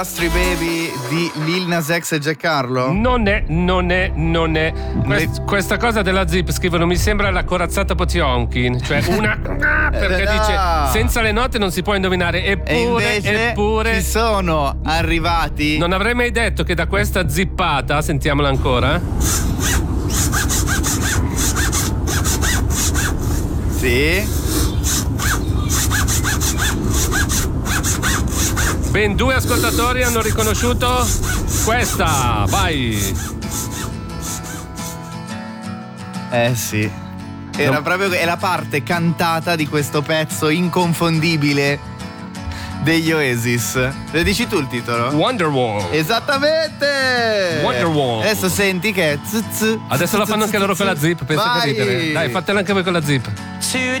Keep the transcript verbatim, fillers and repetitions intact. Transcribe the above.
Astri Baby di Lil Nas X e Jack Harlow? Non è, non è, non è. Quest, Le... Questa cosa della zip, scrivono, mi sembra la corazzata Potionkin. Cioè una... perché no. dice, senza le note non si può indovinare. Eppure, e invece eppure... ci sono arrivati. Non avrei mai detto che da questa zippata, sentiamola ancora. Sì. Ben due ascoltatori hanno riconosciuto questa. Vai. Eh sì. Era No. proprio è la parte cantata di questo pezzo inconfondibile degli Oasis. Le dici tu il titolo? Wonderwall. Esattamente. Wonderwall. Adesso senti che è z, z, Adesso z, la fanno z, anche loro z, con la zip. Pensa vai. che ridere. Dai, fatela anche voi con la zip. Two